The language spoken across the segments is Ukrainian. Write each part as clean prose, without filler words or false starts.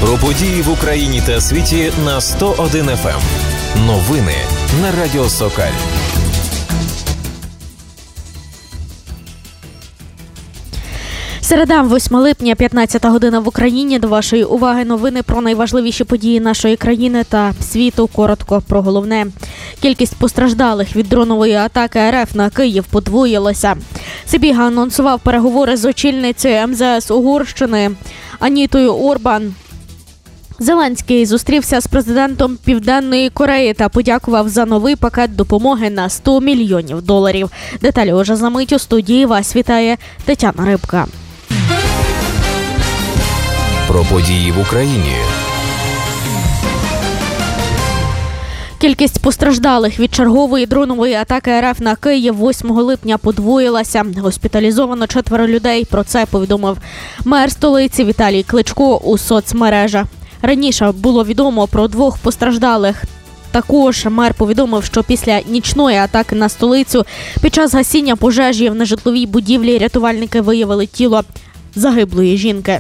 Про події в Україні та світі на 101 FM. Новини на Радіо Сокаль. Середа, 8 липня, 15 година в Україні. До вашої уваги новини про найважливіші події нашої країни та світу. Коротко про головне. Кількість постраждалих від дронової атаки РФ на Київ подвоїлася. Сибіга анонсував переговори з очільницею МЗС Угорщини Анітою Орбан. Зеленський зустрівся з президентом Південної Кореї та подякував за новий пакет допомоги на $100 мільйонів. Деталі уже за мить. У студії вас вітає Тетяна Рибка. Про події в Україні. Кількість постраждалих від чергової дронової атаки РФ на Київ 8 липня подвоїлася. Госпіталізовано 4 людей. Про це повідомив мер столиці Віталій Кличко у соцмережах. Раніше було відомо про 2 постраждалих. Також мер повідомив, що після нічної атаки на столицю під час гасіння пожежі в нежитловій будівлі рятувальники виявили тіло загиблої жінки.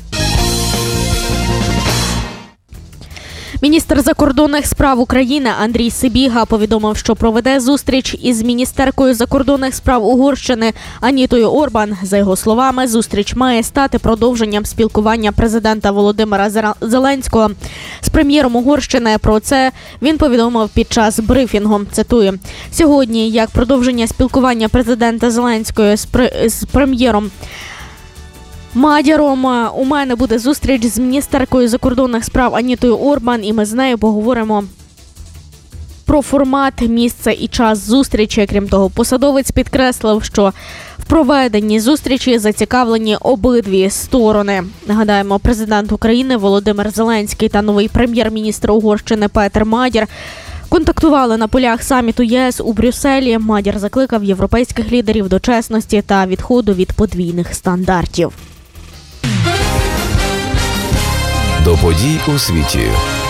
Міністр закордонних справ України Андрій Сибіга повідомив, що проведе зустріч із міністеркою закордонних справ Угорщини Анітою Орбан. За його словами, зустріч має стати продовженням спілкування президента Володимира Зеленського з прем'єром Угорщини. Про це він повідомив під час брифінгу. Цитую: «Сьогодні, як продовження спілкування президента Зеленського з прем'єром Мадяром, у мене буде зустріч з міністеркою закордонних справ Анітою Орбан, і ми з нею поговоримо про формат, місце і час зустрічі». Крім того, посадовець підкреслив, що в проведенні зустрічі зацікавлені обидві сторони. Нагадаємо, президент України Володимир Зеленський та новий прем'єр-міністр Угорщини Петер Мадяр контактували на полях саміту ЄС у Брюсселі. Мадяр закликав європейських лідерів до чесності та відходу від подвійних стандартів. До подій у світі.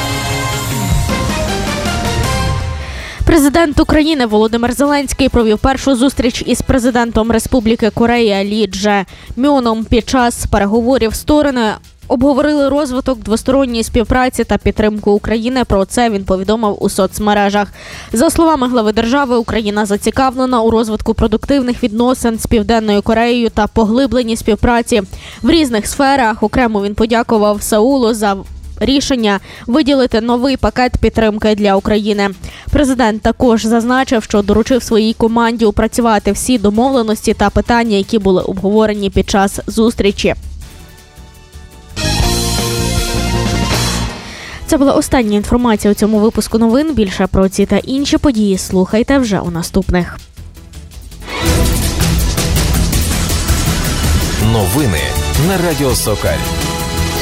Президент України Володимир Зеленський провів першу зустріч із президентом Республіки Корея Лі Дже Мьоном. Під час переговорів сторони обговорили розвиток двосторонньої співпраці та підтримку України. Про це він повідомив у соцмережах. За словами глави держави, Україна зацікавлена у розвитку продуктивних відносин з Південною Кореєю та поглибленні співпраці в різних сферах. Окремо він подякував Сеулу за рішення виділити новий пакет підтримки для України. Президент також зазначив, що доручив своїй команді опрацювати всі домовленості та питання, які були обговорені під час зустрічі. Це була остання інформація у цьому випуску новин. Більше про ці та інші події слухайте вже у наступних. Новини на Радіо Сокаль.